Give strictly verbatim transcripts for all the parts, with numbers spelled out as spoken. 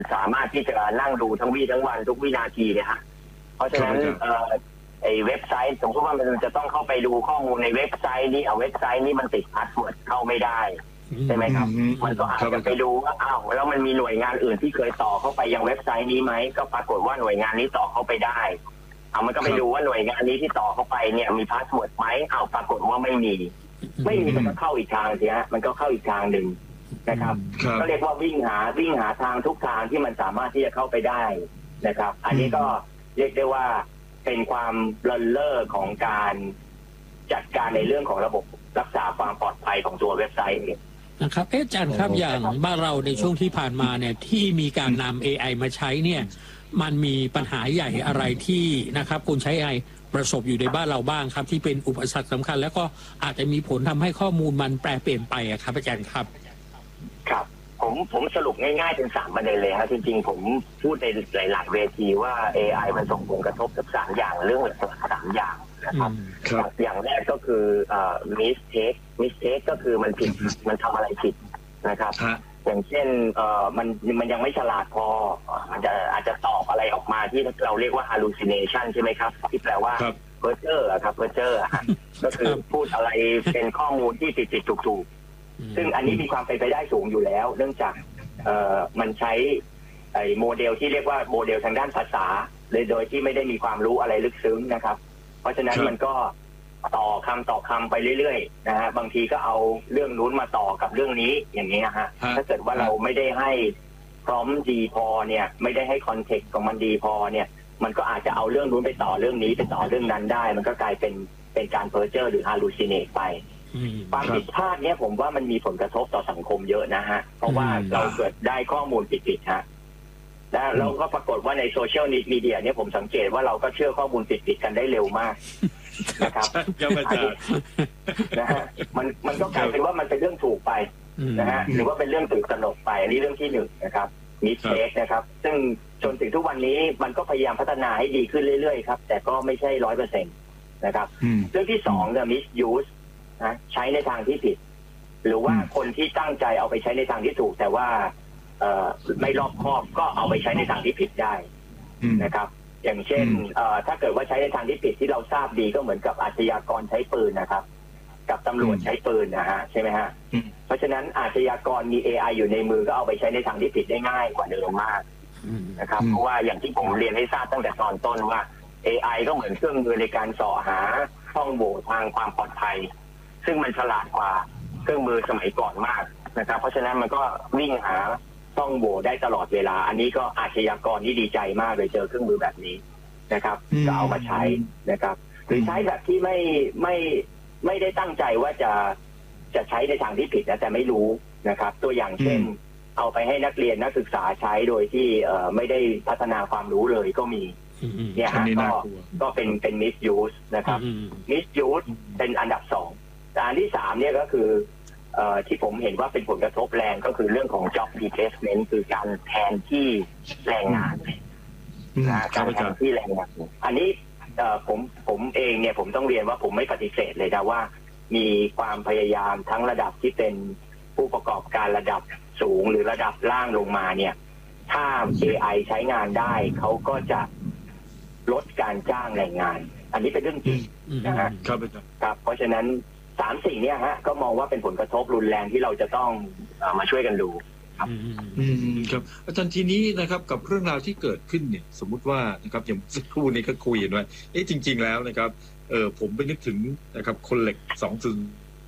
สามารถที่จะนั่งดูทั้งวี่ทั้งวันทุกวินาทีเนี่ยฮะเพราะฉะนั้นเอ่อไอเว็บไซต์สมมติว่ามันจะต้องเข้าไปดูข้อมูลในเว็บไซต์นี้เอาเว็บไซต์นี้มันติดพาสเวิร์ดเข้าไม่ได้ใช่ไหมครับมันก็อาจจะไปดูว่าอ้าวแล้วมันมีหน่วยงานอื่นที่เคยต่อเข้าไปยังเว็บไซต์นี้ไหมก็ปรากฏว่าหน่วยงานนี้ต่อเข้าไปได้เอามันก็ไปดูว่าหน่วยงานนี้ที่ต่อเข้าไปเนี่ยมีพาสเวิร์ดไหมอ้าวปรากฏว่าไม่มีไม่มีมันก็เข้าอีกทางสิฮะมันก็เข้าอีกทางหนึ่งนะครับก็เรียกว่าวิ่งหาวิ่งหาทางทุกทางที่มันสามารถที่จะเข้าไปได้นะครับอันนี้ก็เรียกได้ว่าเป็นความเลินเล่อของการจัดการในเรื่องของระบบรักษาความปลอดภัยของตัวเว็บไซต์นะครับเอ๊ะอาจารย์ครับอย่างบ้านเราในช่วงที่ผ่านมาเนี่ยที่มีการนำ เอ ไอ มาใช้เนี่ยมันมีปัญหาใหญ่อะไรที่นะครับคนใช้ เอ ไอ ประสบอยู่ในบ้านเราบ้างครับที่เป็นอุปสรรคสำคัญแล้วก็อาจจะมีผลทำให้ข้อมูลมันแปรเปลี่ยนไปอะครับอาจารย์ครับครับผมผมสรุปง่ายๆเป็นสามประเด็นเลยครับจริงๆผมพูดในหลายๆเวทีว่า เอ ไอ มันส่งผลกระทบกับสามอย่างเรื่องหลักๆสามอย่างนะครับอย่างแรกก็คือเอ่อ mistake mistake ก็คือมันผิดมันทำอะไรผิดนะครับอย่างเช่นเอ่อมันมันยังไม่ฉลาดพอมันจะอาจจะตอบอะไรออกมาที่เราเรียกว่า hallucination ใช่ไหมครับที่แปลว่า perjure ครับ perjure ก็คือพูดอะไรเป็นข้อมูลที่ผิดๆถูกๆซึ่งอันนี้มีความเป็นไปได้สูงอยู่แล้วเนื่องจากเอ่อมันใช้ไอ้โมเดลที่เรียกว่าโมเดลทางด้านภาษาเลยโดยที่ไม่ได้มีความรู้อะไรลึกซึ้งนะครับเพราะฉะนั้นมันก็ต่อคำต่อคำไปเรื่อยๆนะฮะบางทีก็เอาเรื่องนู้นมาต่อกับเรื่องนี้อย่างนี้นะฮะถ้าเกิดว่าเราไม่ได้ให้พร้อมดีพอเนี่ยไม่ได้ให้คอนเทกต์ของมันดีพอเนี่ยมันก็อาจจะเอาเรื่องนู้นไปต่อเรื่องนี้ไปต่อเรื่องนั้นได้มันก็กลายเป็นเป็นการเพ้อเจ้อหรือ hallucinate ไปความผิดพลาดเนี่ยผมว่ามันมีผลกระทบต่อสังคมเยอะนะฮะเพราะว่าเราเกิดได้ข้อมูลผิดๆฮะแล้วเราก็ปรากฏว่าในโซเชียลมีเดียเนี่ยผมสังเกตว่าเราก็เชื่อข้อมูลผิดๆกันได้เร็วมากนะครับนะฮะมันมันก็กลายเป็นว่ามันเป็นเรื่องถูกไปนะฮะหรือว่าเป็นเรื่องตื่นตระหนกไปอันนี้เรื่องที่หนึ่งนะครับมิสเทคนะครับซึ่งจนถึงทุกวันนี้มันก็พยายามพัฒนาให้ดีขึ้นเรื่อยๆครับแต่ก็ไม่ใช่ร้อยเปอร์เซ็นต์นะครับเรื่องที่สองเนี่ยมิสยูสนะใช้ในทางที่ผิดหรือว่าคนที่ตั้งใจเอาไปใช้ในทางที่ถูกแต่ว่าเอ่อไม่รอบคอบก็เอาไปใช้ในทางที่ผิดได้นะครับอย่างเช่นเอ่อถ้าเกิดว่าใช้ในทางที่ผิดที่เราทราบดีก็เหมือนกับอาชญากรใช้ปืนนะครับกับตำรวจใช้ปืนนะฮะใช่ไหมฮะเพราะฉะนั้นอาชญากรมี เอ ไอ อยู่ในมือก็เอาไปใช้ในทางที่ผิดได้ง่ายกว่าเดิมมากนะครับเพราะว่าอย่างที่ผมเรียนให้ทราบตั้งแต่ตอนต้นว่า เอ ไอ ก็เหมือนเครื่องมือในการเสาะหาช่องโหว่ทางความปลอดภัยซึ่งมันฉลาดกว่าเครื่องมือสมัยก่อนมากนะครับเพราะฉะนั้นมันก็วิ่งหาช่องโหว่ได้ตลอดเวลาอันนี้ก็อาชญากรที่ดีใจมากเลยเจอเครื่องมือแบบนี้นะครับก็เอามาใช้นะครับหรือใช้แบบที่ไม่ไม่ไม่ได้ตั้งใจว่าจะจะใช้ในทางที่ผิดนะแต่ไม่รู้นะครับตัวอย่างเช่นเอาไปให้นักเรียนนักศึกษาใช้โดยที่เอ่อไม่ได้พัฒนาความรู้เลยก็มีเนี่ยฮะก็ก็เป็นเป็น misuse นะครับ misuse เป็นอันดับสองแต่อันที่สามเนี่ยก็คือเอ่อที่ผมเห็นว่าเป็นผลกระทบแรงก็คือเรื่องของ job replacement คือการแทนที่แรงงานนะการแทนที่แรงงานอันนี้เอ่อผมผมเองเนี่ยผมต้องเรียนว่าผมไม่ปฏิเสธเลยนะว่ามีความพยายามทั้งระดับที่เป็นผู้ประกอบการระดับสูงหรือระดับล่างลงมาเนี่ยถ้า เอ ไอ ใช้งานได้เขาก็จะลดการจ้างแรงงานอันนี้เป็นเรื่องจริงนะฮะครับครับเพราะฉะนั้นสามสิ่งนี้ฮะก็มองว่าเป็นผลกระทบรุนแรงที่เราจะต้องมาช่วยกันดูครับอืมครับอาจารย์ทีนี้นะครับกับเรื่องราวที่เกิดขึ้นเนี่ยสมมุติว่านะครับอย่างสักครู่นี้ก็คุยกันว่าเอ๊ะจริงๆแล้วนะครับเออผมไปนึกถึงนะครับคนเหล็กสองจุด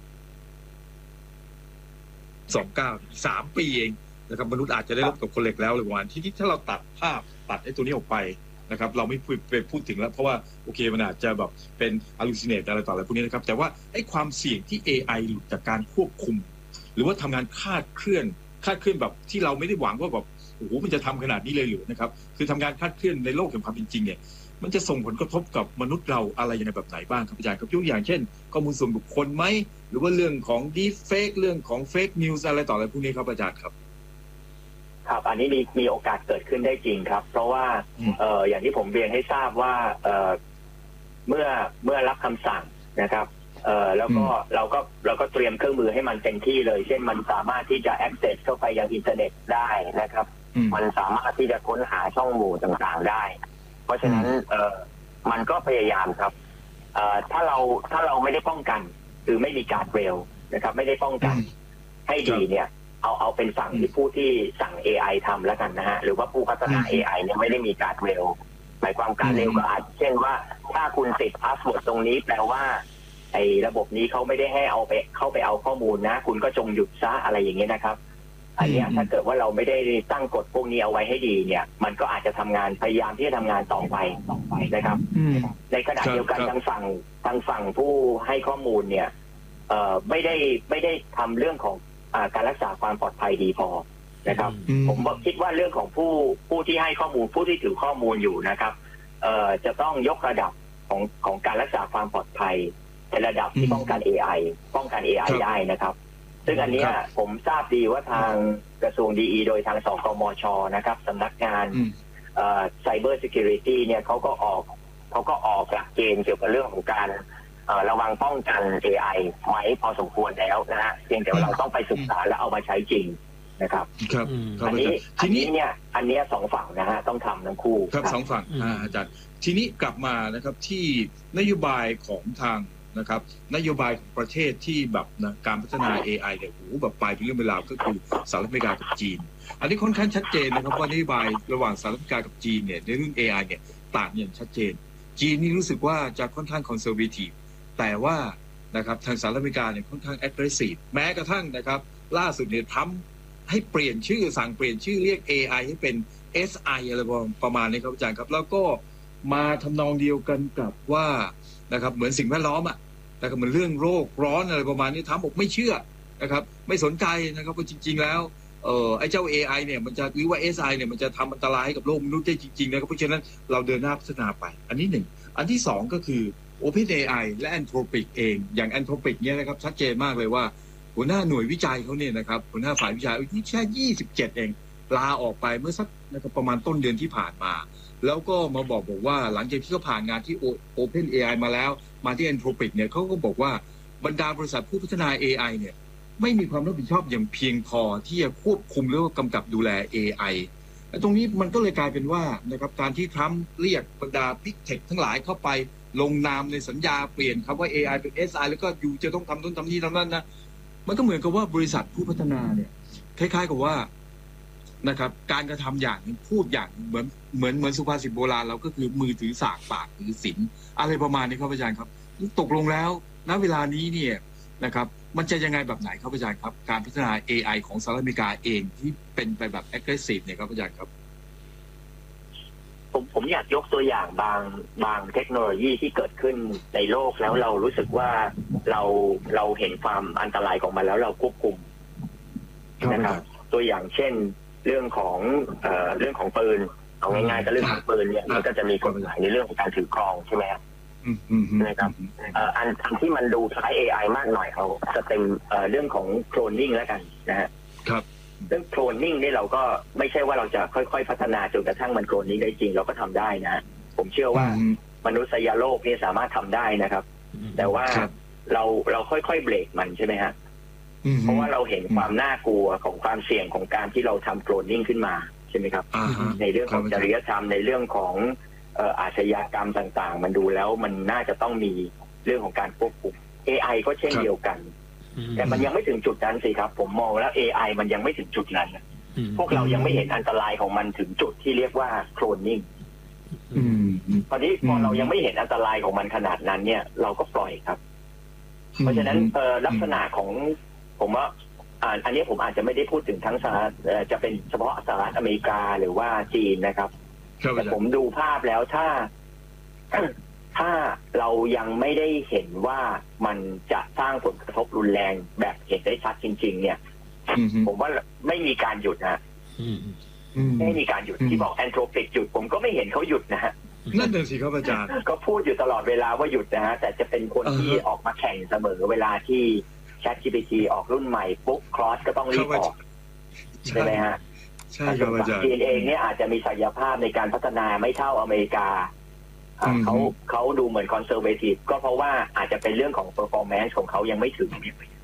สองเก้าสามปีเองนะครับมนุษย์อาจจะได้รบกับคนเหล็กแล้วหรือวันที่ที่ถ้าเราตัดภาพตัดไอ้ตัวนี้ออกไปนะครับเราไม่ไปพูดถึงแล้วเพราะว่าโอเคมันอาจจะแบบเป็น hallucinate อะไรต่ออะไรพวกนี้นะครับแต่ว่าไอ้ความเสี่ยงที่ เอ ไอ หลุดจากการควบคุมหรือว่าทำงานคลาดเคลื่อนคลาดเคลื่อนแบบที่เราไม่ได้หวังว่าแบบโอ้โหมันจะทำขนาดนี้เลยหรือนะครับคือทำงานคลาดเคลื่อนในโลกแห่งความเป็นจริงเนี่ยมันจะส่งผลกระทบกับมนุษย์เราอะไรยังไงแบบไหนบ้างครับอาจารย์ครับยกตัวอย่างเช่นข้อมูลส่วนบุคคลไหมหรือว่าเรื่องของ deep fake เรื่องของ fake news อะไรต่ออะไรพวกนี้ครับอาจารย์ครับครับอันนี้มีมีโอกาสเกิดขึ้นได้จริงครับเพราะว่าเอ่ออย่างที่ผมเรียนให้ทราบว่าเอ่อเมื่อเมื่อรับคำสั่งนะครับเอ่อแล้วก็เราก็เราก็เตรียมเครื่องมือให้มันเต็มที่เลยเช่นมันสามารถที่จะ access เข้าไปยังอินเทอร์เน็ตได้นะครับมันสามารถที่จะค้นหาช่องโหว่ต่างๆได้เพราะฉะนั้นเออมันก็พยายามครับเอ่อถ้าเราถ้าเราไม่ได้ป้องกันคือไม่มีการ์ดเรลนะครับไม่ได้ป้องกันให้ดีเนี่ยเอาเอาเป็นฝั่งที่ผู้ที่สั่ง เอ ไอ ทำแล้วกันนะฮะหรือว่าผู้พัฒนา เอ ไอ เนี่ยไม่ได้มีการ์ดเรลหมายความการเร็วก็อาจเช่นว่าถ้าคุณติดพาสเวิร์ดตรงนี้แปลว่าไอ้ระบบนี้เขาไม่ได้ให้เอาไปเข้าไปเอาข้อมูลนะคุณก็จงหยุดซะอะไรอย่างเงี้ยนะครับอันนี้ถ้าเกิดว่าเราไม่ได้ตั้งกฎพวกนี้เอาไว้ให้ดีเนี่ยมันก็อาจจะทำงานพยายามที่จะทำงานต่อไปต่อไปนะครับในขณะเดียวกันทางฝั่งทางฝั่งผู้ให้ข้อมูลเนี่ยเอ่อไม่ได้ไม่ได้ทำเรื่องของอ่าการรักษาความปลอดภัยดีพอนะครับผมคิดว่าเรื่องของผู้ผู้ที่ให้ข้อมูลผู้ที่ถือข้อมูลอยู่นะครับเอ่อจะต้องยกระดับของของการรักษาความปลอดภัยในระดับที่ป้องกัน เอ ไอ ป้องกัน เอ ไอ ได้นะครับซึ่งอันนี้ผมทราบดีว่าทางกระทรวงดีโดยทางสกมชนะครับสำนักงานเอ่อ Cyber Security เนี่ยเขาก็ออกเขาก็ออกหลักเกณฑ์เกี่ยวกับเรื่องของการเอ่อระวังป้องกัน เอ ไอ ไว้พอสมควรแล้วนะฮะเพียงแต่ว่าเราต้องไปศึกษาและเอามาใช้จริงนะครับครับอันนี้อันนี้เนี่ยอันนี้สองฝั่งนะฮะต้องทำทั้งคู่ครับสองฝั่งอาจารย์ทีนี้กลับมานะครับที่นโยบายของทางนะครับนโยบายของประเทศที่แบบนะการพัฒนา เอ ไอ เนี่ยโอ้โหแบบปลายเป็นเรื่องเป็นราวก็คือสหรัฐอเมริกากับจีนอันนี้ค่อนข้างชัดเจนนะครับว่านโยบายระหว่างสหรัฐอเมริกากับจีนเนี่ยในเรื่อง เอ ไอ เนี่ยต่างอย่างชัดเจนจีนนี่รู้สึกว่าจะค่อนข้างคอนเซอร์เวทีฟแต่ว่านะครับทางสหรัฐอเมริกาเนี่ยค่อนข้างแอคทีฟแม้กระทั่งนะครับล่าสุดเนี่ยทำให้เปลี่ยนชื่อสั่งเปลี่ยนชื่อเรียก เอ ไอ ให้เป็น เอส ไอ อะไรประมาณนี้ครับอาจารย์ครับแล้วก็มาทำนองเดียวกันกับว่านะครับเหมือนสิ่งแวดล้อมอ่ะนะครับเหมือนเรื่องโรคร้อนอะไรประมาณนี้ทำบอกไม่เชื่อนะครับไม่สนใจนะครับว่าจริงๆแล้วเออไอ้เจ้า เอ ไอ เนี่ยมันจะหรือว่า เอส ไอ เนี่ยมันจะทำอันตรายให้กับโลกมนุษย์ได้จริงๆนะครับเพราะฉะนั้นเราเดินหน้าพัฒนาไปอันนี้หนึ่งอันที่สองก็คือ OpenAI และ Anthropic เองอย่าง Anthropic เนี่ยนะครับชัดเจนมากเลยว่าหัวหน้าหน่วยวิจัยเขาเนี่ยนะครับหัวหน้าฝ่ายวิจัยอายุแค่ยี่สิบเจ็ดเองลาออกไปเมื่อสักนะครับประมาณต้นเดือนที่ผ่านมาแล้วก็มาบอกบอกว่าหลังจากที่เขาผ่านงานที่ OpenAI มาแล้วมาที่ Anthropic เนี่ยเขาก็บอกว่าบรรดาบริษัทผู้พัฒนา เอ ไอ เนี่ยไม่มีความรับผิดชอบอย่างเพียงพอที่จะควบคุมหรือว่ากำกับดูแล เอ ไอ และตรงนี้มันก็เลยกลายเป็นว่านะครับการที่ทรัมป์เรียกบรรดา Big Tech ทั้งหลายเข้าไปลงนามในสัญญาเปลี่ยนคำว่า เอ ไอ เป็น เอส ไอ แล้วก็อยู่จะต้องทำนู่นทำนี่ทำนั่นนะมันก็เหมือนกับว่าบริษัทผู้พัฒนาเนี่ยคล้ายๆกับว่านะครับการกระทำอย่างพูดอย่างเหมือนเหมือนเหมือนสุภาษิตโบราณเราก็คือมือถือสากปากถือศีลอะไรประมาณนี้ครับอาจารย์ครับตกลงแล้วณเวลานี้เนี่ยนะครับมันจะยังไงแบบไหนครับอาจารย์ครับการพัฒนา เอ ไอ ของสหรัฐอเมริกาเองที่เป็นไปแบบ aggressive เนี่ยครับอาจารย์ครับผมผมอยากยกตัวอย่างบางบางเทคโนโลยีที่เกิดขึ้นในโลกแล้วเรารู้สึกว่าเราเราเห็นความอันตรายของมันแล้วเราควบคุมนะครับตัวอย่างเช่นเรื่องของเอ่อเรื่องของปืนเอาง่ายๆก็เรื่องของปืนเนี่ยมันก็จะมีกฎหมายในเรื่องของการถือครองใช่ไหมครับนะครับอันอันที่มันดูคล้าย เอ ไอ มากหน่อยเอาสเต็มเรื่องของโคลนนิ่งแล้วกันนะฮะครับเรื่องโคลนนิ่งนี่เราก็ไม่ใช่ว่าเราจะค่อยๆพัฒนาจนกระทั่งมันโคลนนิ่งได้จริงเราก็ทำได้นะผมเชื่อว่ามนุษยโลกนี่สามารถทำได้นะครับแต่ว่าเราเราค่อยๆเบรกมันใช่ไหมฮะเพราะว่าเราเห็นความน่ากลัวของความเสี่ยงของการที่เราทำโคลนนิ่งขึ้นมาใช่ไหมครับในเรื่องของจริยธรรมในเรื่องของอาชญากรรมต่างๆมันดูแล้วมันน่าจะต้องมีเรื่องของการควบคุม เอ ไอ ก็เช่นเดียวกันแต่มันยังไม่ถึงจุดนั้นสิครับผมมองแล้ว เอ ไอ มันยังไม่ถึงจุดนั้นพวกเรายังไม่เห็นอันตรายของมันถึงจุดที่เรียกว่าโคลนนิ่งตอนนี้พอเรายังไม่เห็นอันตรายของมันขนาดนั้นเนี่ยเราก็ปล่อยครับเพราะฉะนั้นลักษณะของผมว่าอันนี้ผมอาจจะไม่ได้พูดถึงทั้งสหรัฐจะเป็นเฉพาะสหรัฐอเมริกาหรือว่าจีนนะครับแต่ผมดูภาพแล้วถ้าถ้าเรายังไม่ได้เห็นว่ามันจะสร้างผลกระทบรุนแรงแบบเห็นได้ชัดจริงๆเนี่ยผมว่าไม่มีการหยุดนะไม่มีการหยุดที่บอกแอนโทรปิกหยุดผมก็ไม่เห็นเขาหยุดนะฮะนั่นเองสิครับอาจารย์ก็พูดอยู่ตลอดเวลาว่าหยุดนะฮะแต่จะเป็นคนที่ออกมาแข่งเสมอเวลาที่ ChatGPT ออกรุ่นใหม่ปุ๊บคลอสก็ต้องรีบออกใช่ไหมฮะใช่ครับอาจารย์จีนเองเนี่ยอาจจะมีศักยภาพในการพัฒนาไม่เท่าอเมริกาเขาเขาดูเหมือนคอนเซอร์เวทีฟก็เพราะว่าอาจจะเป็นเรื่องของ performance ของเขายังไม่ถึง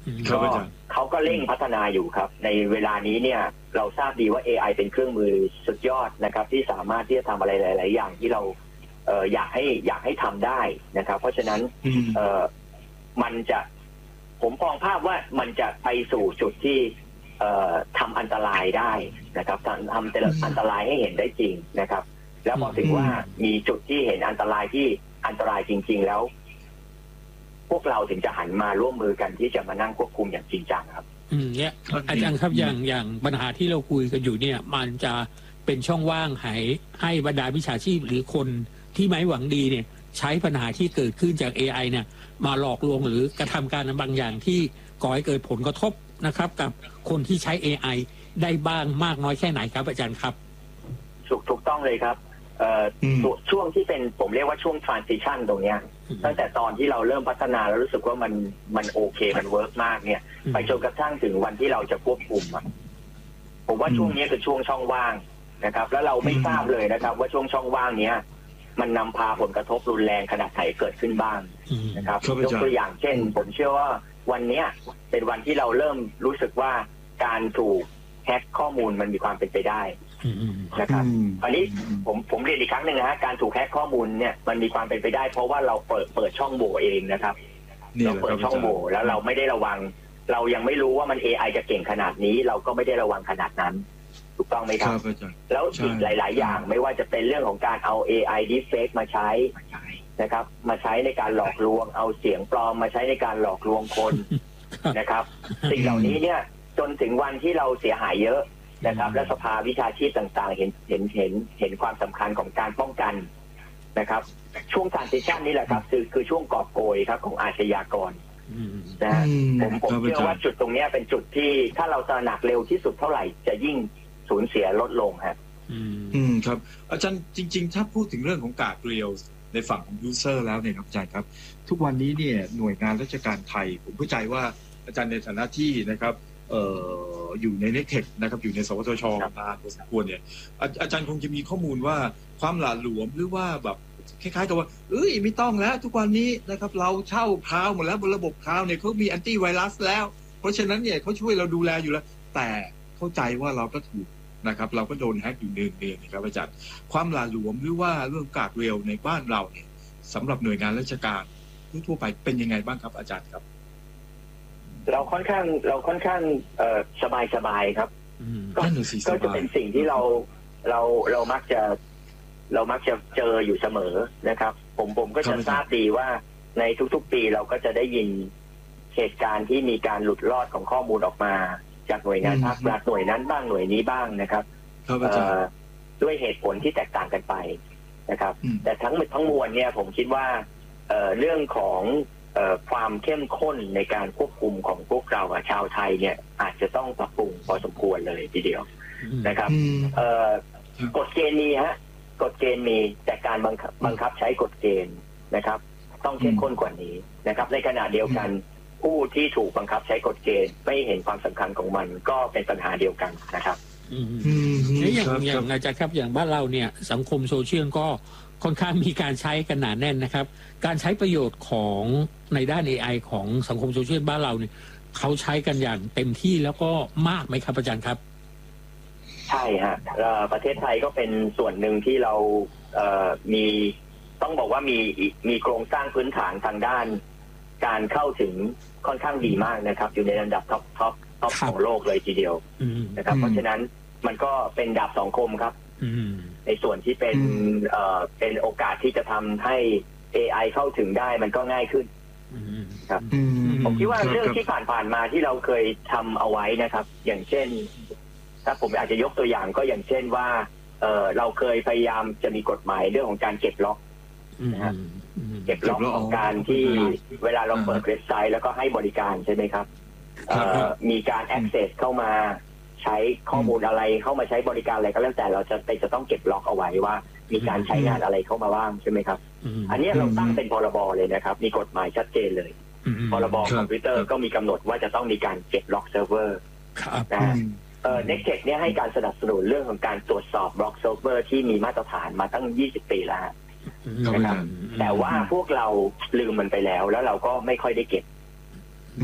ก็เขาก็เร่งพัฒนาอยู่ครับในเวลานี้เนี่ยเราทราบดีว่า เอ ไอ เป็นเครื่องมือสุดยอดนะครับที่สามารถที่จะทำอะไรหลายๆอย่างที่เราเอ่ออยากให้อยากให้ทำได้นะครับเพราะฉะนั้นเอ่อมันจะผมมองภาพว่ามันจะไปสู่จุดที่เอ่อทำอันตรายได้นะครับทำทำอันตรายให้เห็นได้จริงนะครับแล้วพอถึงว่ามีจุดที่เห็นอันตรายที่อันตรายจริงๆแล้วพวกเราถึงจะหันมาร่วมมือกันที่จะมานั่งควบคุมอย่างจริงจังครับอืมเนี่ยอาจารย์ครับอย่างอย่างปัญหาที่เราคุยกันอยู่เนี่ยมันจะเป็นช่องว่างให้ให้บรรดาวิชาชีพหรือคนที่ไม่หวังดีเนี่ยใช้ปัญหาที่เกิดขึ้นจาก เอ ไอ เนี่ยมาหลอกลวงหรือกระทำการบางอย่างที่ก่อให้เกิดผลกระทบนะครับกับคนที่ใช้ เอ ไอ ได้บ้างมากน้อยแค่ไหนครับอาจารย์ครับถูกถูกต้องเลยครับเอ่อช่วงที่เป็นผมเรียกว่าช่วง transition ตรงเนี้ยตั้งแต่ตอนที่เราเริ่มพัฒนาแล้วรู้สึกว่ามันมันโอเคมันเวิร์กมากเนี่ยไปจนกระทั่งถึงวันที่เราจะควบคุมอ่ะผมว่าช่วงนี้คือช่วงช่องว่างนะครับแล้วเราไม่ทราบเลยนะครับว่าช่วงช่องว่างเนี้ยมันนำพาผลกระทบรุนแรงขนาดไหนเกิดขึ้นบ้างนะครับยกตัวอย่างเช่นผมเชื่อว่าวันนี้เป็นวันที่เราเริ่มรู้สึกว่าการถูกแฮ็กข้อมูลมันมีความเป็นไปได้นะครับอันนี้ผมผมเรียนอีกครั้งหนึ่งนะฮะการถูกแฮ็กข้อมูลเนี่ยมันมีความเป็นไปได้เพราะว่าเราเปิดเปิดช่องโหว่เองนะครับเราเปิดช่องโหว่แล้วเราไม่ได้ระวังเรายังไม่รู้ว่ามัน เอ ไอ จะเก่งขนาดนี้เราก็ไม่ได้ระวังขนาดนั้นถูกต้องไหมครับแล้วอีกหลายๆอย่างไม่ว่าจะเป็นเรื่องของการเอา เอ ไอ deepfake มาใช้นะครับมาใช้ในการหลอกลวงเอาเสียงปลอมมาใช้ในการหลอกลวงคนนะครับสิ่งเหล่านี้เนี่ยจนถึงวันที่เราเสียหายเยอะนะครับและสภาวิชาชีพต่างๆเห็นเห็นเห็นเห็นความสำคัญของการป้องกันนะครับช่วง transition นี้แหละครับคือคือช่วงกอบโกยครับของอาชญากรนะผมผมเชื่อว่าจุดตรงนี้เป็นจุดที่ถ้าเราตระหนักเร็วที่สุดเท่าไหร่จะยิ่งสูญเสียลดลงครับอืมครับอาจารย์จริงๆถ้าพูดถึงเรื่องของการเรียลในฝั่งของยูเซอร์แล้วเนี่ยครับอาจารย์ครับทุกวันนี้เนี่ยหน่วยงานราชการไทยผมเข้าใจว่าอาจารย์ในฐานะที่นะครับเอ่ออยู่ในเน็กเทคนะครับอยู่ในสวทชนานพอสมควรเนี่ยอาจารย์คงจะมีข้อมูลว่าความหละหลวมหรือว่าแบบคล้ายๆกับว่าเอ้ยไม่ต้องแล้วทุกวันนี้นะครับเราเช่าคลาวด์หมดแล้วบนระบบคลาวด์เนี่ยเขามีแอนตี้ไวรัสแล้วเพราะฉะนั้นเนี่ยเขาช่วยเราดูแลอยู่แล้วแต่เข้าใจว่าเราก็ถูกนะครับเราก็โดนแฮกอยู่เดือนๆนะครับอาจารย์ความหละหลวมหรือว่าเรื่องการเรียลในบ้านเราเนี่ยสำหรับหน่วยงานราชการทั่วไปเป็นยังไงบ้างครับอาจารย์ครับเราค่อนข้างเราค่อนข้างเอ่อสบายสบายครับก็ก็จะเป็นสิ่งที่เราเราเรามักจะเรามักจะเจออยู่เสมอนะครับผมผมก็จะทราบดีว่าในทุกๆปีเราก็จะได้ยินเหตุการณ์ที่มีการหลุดรอดของข้อมูลออกมาจากหน่วยงานภาครัฐหน่วยนั้นบ้างหน่วยนี้บ้างนะครับด้วยเหตุผลที่แตกต่างกันไปนะครับแต่ทั้งหมดทั้งมวลเนี่ยผมคิดว่าเอ่อเรื่องของเอ่อความเข้มข้นในการควบคุมของพวกเราชาวไทยเนี่ยอาจจะต้องปรับปรุงพอสมควรเลยทีเดียวนะครับเอ่อกฎเกณฑ์มีฮะกฎเกณฑ์มีแต่การบังคับบังคับใช้กฎเกณฑ์นะครับต้องเข้มข้นกว่านี้นะครับในขณะเดียวกันผู้ที่ถูกบังคับใช้กฎเกณฑ์ไม่เห็นความสำคัญของมันก็เป็นปัญหาเดียวกันนะครับนี่อย่างอย่างอาจารย์ครับอย่างบ้านเราเนี่ยสังคมโซเชียลก็ค่อนข้างมีการใช้กันหนาแน่นนะครับการใช้ประโยชน์ของในด้าน เอ ไอ ของสังคมโซเชียลบ้านเราเนี่ยเขาใช้กันอย่างเต็มที่แล้วก็มากไหมครับอาจารย์ครับใช่ฮะประเทศไทยก็เป็นส่วนหนึ่งที่เราเอ่อมีต้องบอกว่ามีมีโครงสร้างพื้นฐานทางด้านการเข้าถึงค่อนข้างดีมากนะครับอยู่ในระดับท็อปท็อปท็อปของโลกเลยทีเดียวนะครับเพราะฉะนั้นมันก็เป็นดาบสองคมครับในส่วนที่เป็นเอ่อเป็นโอกาสที่จะทำให้ เอ ไอ เข้าถึงได้มันก็ง่ายขึ้นครับผมคิดว่าเรื่องที่ผ่านๆมาที่เราเคยทำเอาไว้นะครับอย่างเช่นถ้าผมอาจจะยกตัวอย่างก็อย่างเช่นว่าเอ่อเราเคยพยายามจะมีกฎหมายเรื่องของการเก็บล็อกนะฮะเก็บล็อกของการที่เวลาเราเปิดเว็บไซต์แล้วก็ให้บริการใช่ไหมครับมีการ access เข้ามาใช้ข้อมูลอะไรเข้ามาใช้บริการอะไรก็แล้วแต่เราจะไปจะต้องเก็บล็อกเอาไว้ว่ามีการใช้งานอะไรเข้ามาบ้างใช่ไหมครับอันนี้เราตั้งเป็นพรบเลยนะครับมีกฎหมายชัดเจนเลยพรบคอมพิวเตอร์ก็มีกำหนดว่าจะต้องมีการเก็บล็อกเซิร์ฟเวอร์นะเอ่อ เน็กเทค เนี่ยให้การสนับสนุนเรื่องของการตรวจสอบบล็อกเซิร์ฟเวอร์ที่มีมาตรฐานมาตั้งยี่สิบปีแล้วนะครับแต่ว่าพวกเราลืมมันไปแล้วแล้วเราก็ไม่ค่อยได้เก็บ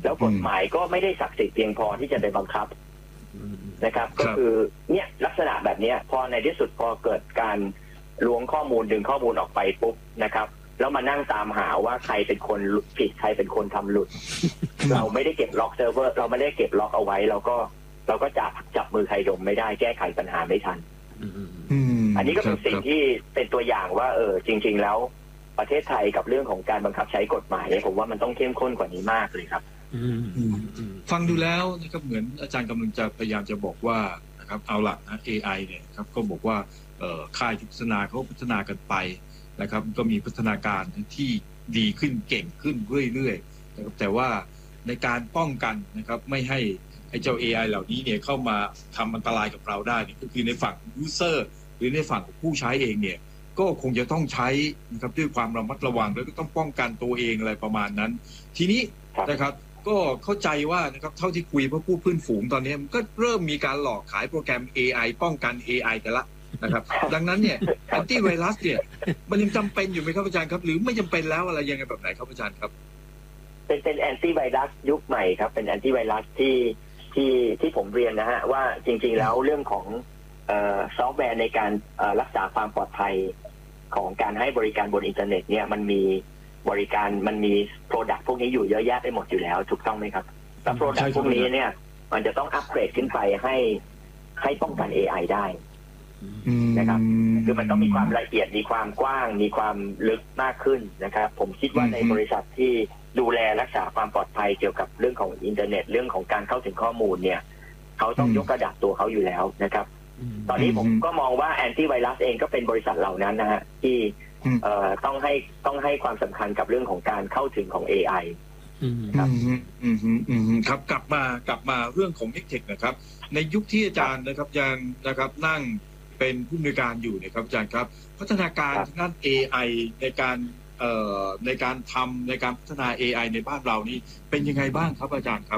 แล้วกฎหมายก็ไม่ได้ศักดิ์สิทธิ์เพียงพอที่จะไปบังคับนะครับก็คือเนี่ยลักษณะแบบนี้พอในที่สุดพอเกิดการล้วงข้อมูลดึงข้อมูลออกไปปุ๊บนะครับแล้วมานั่งตามหาว่าใครเป็นคนผิดใครเป็นคนทำหลุด เราไม่ได้เก็บล็อกเซิร์ฟเวอร์เราไม่ได้เก็บล็อกเอาไว้เราก็เราก็จับจับมือใครดมไม่ได้แก้ไขปัญหาไม่ทันอันนี้ก็เป็นสิ่งที่เป็นตัวอย่างว่าเออจริงๆแล้วประเทศไทยกับเรื่องของการบังคับใช้กฎหมายผมว่ามันต้องเข้มข้นกว่านี้มากเลยครับฟังดูแล้วนะครับเหมือนอาจารย์กำลังจะพยายามจะบอกว่านะครับเอาล่ะนะ เอ ไอ เนี่ยครับก็บอกว่าค่ายที่พัฒนาเขาพัฒนากันไปนะครับก็มีพัฒนาการที่ดีขึ้นเก่งขึ้นเรื่อยๆนะครับแต่ว่าในการป้องกันนะครับไม่ให้ไอ้เจ้า เอ ไอ เหล่านี้เนี่ยเข้ามาทำอันตรายกับเราได้เนี่ยก็คือในฝั่งยูเซอร์หรือในฝั่งของผู้ใช้เองเนี่ยก็คงจะต้องใช้นะครับด้วยความระมัดระวังแล้วก็ต้องป้องกันตัวเองอะไรประมาณนั้นทีนี้นะครับก็เข้าใจว่านะครับเท่าที่คุยเพราะผู้พื้นฝูงตอนนี้มันก็เริ่มมีการหลอกขายโปรแกรม เอ ไอ ป้องกัน เอ ไอ กันละนะครับดังนั้นเนี่ยแอนตี้ไวรัสเนี่ยมันยังจำเป็นอยู่ไหมครับอาจารย์ครับหรือไม่จำเป็นแล้วอะไรยังไงแบบไหนครับอาจารย์ครับเป็นเป็นแอนตี้ไวรัสยุคใหม่ครับเป็นแอนตี้ไวรัสที่ที่ที่ผมเรียนนะฮะว่าจริงๆแล้วเรื่องของซอฟต์แวร์ในการรักษาความปลอดภัยของการให้บริการบนอินเทอร์เน็ตเนี่ยมันมีบริการมันมีโปรดักต์พวกนี้อยู่เยอะแยะไปหมดอยู่แล้วถูกต้องไหมครับแล้วโปรดักต์พวกนี้เนี่ยมันจะต้องอัปเกรดขึ้นไปให้ให้ป้องกัน เอ ไอ ได้นะครับคือมันต้องมีความละเอียดมีความกว้างมีความลึกมากขึ้นนะครับผมคิดว่าในบริษัทที่ดูแลรักษาความปลอดภัยเกี่ยวกับเรื่องของอินเทอร์เน็ตเรื่องของการเข้าถึงข้อมูลเนี่ยเขาต้องยกระดับตัวเขาอยู่แล้วนะครับตอนนี้ผมก็มองว่าแอนตี้ไวรัสเองก็เป็นบริษัทเหล่านั้นนะฮะที่ต้องให้ต้องให้ความสำคัญกับเรื่องของการเข้าถึงของ เอ ไอ ครับครับกลับมากลับมาเรื่องของ เน็กเทค นะครับในยุคที่อาจารย์นะครับยังนะครับนั่งเป็นผู้อำนวยการอยู่นะครับอาจารย์ครับพัฒนาการทางด้าน เอ ไอ ในการเอ่อในการทำในการพัฒนา เอ ไอ ในบ้านเรานี่เป็นยังไงบ้างครับอาจารย์ครับ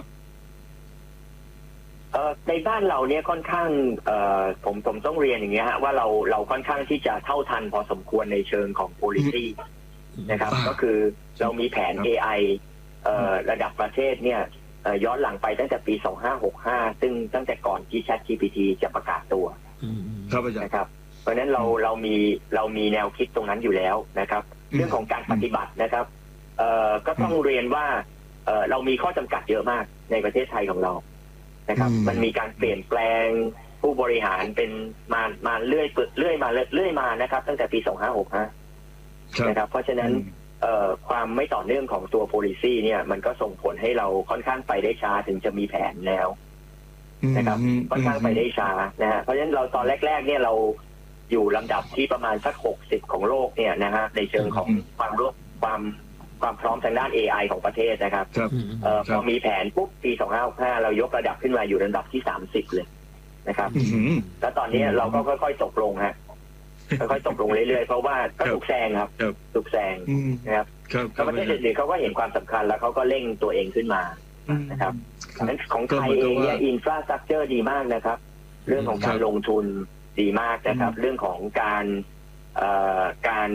ในบ้านเราเนี่ยค่อนข้างผมผมต้องเรียนอย่างเงี้ยฮะว่าเราเราค่อนข้างที่จะเท่าทันพอสมควรในเชิงของ policy นะครับก็คือเรามีแผน เอ ไอ ระดับประเทศเนี่ยย้อนหลังไปตั้งแต่ปีสองพันห้าร้อยหกสิบห้าซึ่งตั้งแต่ก่อนที่ แชท จี พี ที จะประกาศตัวนะครับเพราะฉะนั้นเราเรามีเรามีแนวคิดตรงนั้นอยู่แล้วนะครับเรื่องของการปฏิบัตินะครับก็ต้องเรียนว่าเรามีข้อจำกัดเยอะมากในประเทศไทยของเรานะครับมันมีการเปลี่ยนแปลงผู้บริหารเป็นมามาเรื่อยเรื่อยมาเรื่อยมานะครับตั้งแต่ปีสองพันห้าร้อยหกสิบห้านะครับเพราะฉะนั้นความไม่ต่อเนื่องของตัว policy เนี่ยมันก็ส่งผลให้เราค่อนข้างไปได้ช้าถึงจะมีแผนแล้วนะครับค่อนข้างไปได้ช้านะฮะเพราะฉะนั้นเราตอนแรกๆเนี่ยเราอยู่ลำดับที่ประมาณสักหกสิบของโลกเนี่ยนะฮะในเชิงของความรู้ความความพร้อมทางด้าน เอ ไอ ของประเทศนะครับพอมีแผนปุ๊บปีสองพันห้าร้อยหกสิบห้าเรายกระดับขึ้นมาอยู่ลำดับที่สามสิบเลยนะครับแล้วตอนนี้เราก็ค่อยๆตกลงฮะค่อยๆตกลงเรื่อยๆเพราะว่าก็ถูกแซงครับถูกแซงนะครับแล้วประเทศอื่นๆเขาก็เห็นความสำคัญแล้วเขาก็เร่งตัวเองขึ้นมานะครับนั้นของไทยเองเนี่ยอินฟราสตรัคเจอร์ดีมากนะครับเรื่องของการลงทุนดีมากนะครับเรื่องของการการ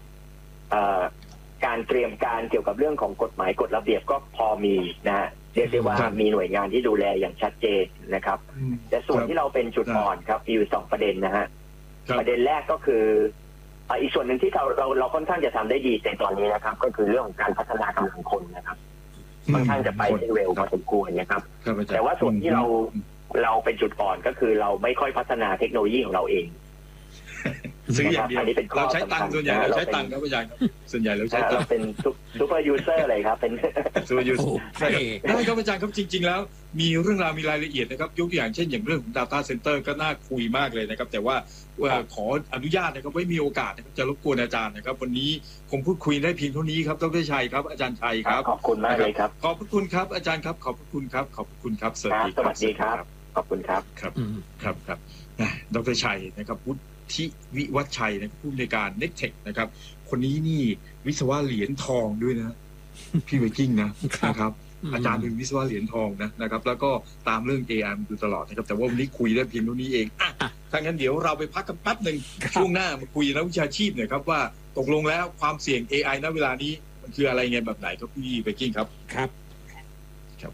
การเตรียมการเกี่ยวกับเรื่องของกฎหมายกฎระเบียบก็พอมีนะฮะเรียกได้ว่ามีหน่วยงานที่ดูแลอย่างชัดเจนนะครับแต่ส่วนที่เราเป็นจุดอ่อนครับมีอยู่สองประเด็นนะฮะประเด็นแรกก็คืออีกส่วนหนึ่งที่เราเราเราค่อนข้างจะทำได้ดีในตอนนี้นะครับก็คือเรื่องของการพัฒนากำลังคนนะครับค่อนข้างจะไปได้เร็วพอสมควรนะครับแต่ว่าส่วนที่เราเราเป็นจุดอ่อนก็คือเราไม่ค่อยพัฒนาเทคโนโลยีของเราเองซื้ออย่างเดียวเราใช้ตังค์ส่วนใหญ่เราใช้ตังค์ครับอาจารย์ครับส่วนใหญ่เราใช้ตังค์เราเป็นซูเปอร์ยูเซอร์เลยครับเป็นซูเปอร์ยูเซอร์ได้ครับอาจารย์ครับจริงๆแล้วมีเรื่องราวมีรายละเอียดนะครับยกตัวอย่างเช่นอย่างเรื่องของ data center ก็น่าคุยมากเลยนะครับแต่ว่าขออนุญาตนะครับไม่มีโอกาสนะครับจะรบกวนอาจารย์นะครับวันนี้คงพูดคุยได้เพียงเท่านี้ครับดร.ชัยครับอาจารย์ชัยครับขอบคุณมากเลยครับขอบพระคุณครับอาจารย์ครับขอบพระคุณครับขอบพระคุณครับสวัสดีครับขอบคุณครับครับครับครับดร.ชัยนะครับพุทธิวิวัฒชัยนะครับผู้อำนวยการ เน็กเทค นะครับคนนี้นี่วิศวะเหรียญทองด้วยนะพี่ไวกิ้งนะนะครับอาจารย์เป็นวิศวะเหรียญทองนะนะครับแล้วก็ตามเรื่อง เอ ไอ มาดูตลอดนะครับแต่ว่าวันนี้คุยได้เพียงเท่านี้เองอ่ะถ้างั้นเดี๋ยวเราไปพักกันแป๊บนึงช่วงหน้ามาคุยนักวิชาชีพหน่อยครับว่าตกลงแล้วความเสี่ยง เอ ไอ ณเวลานี้มันคืออะไรไงแบบไหนครับพี่ไวกิ้งครับครับ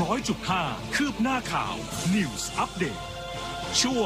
ร้อยจุดห้า คืบหน้าข่าว News Update ช่วง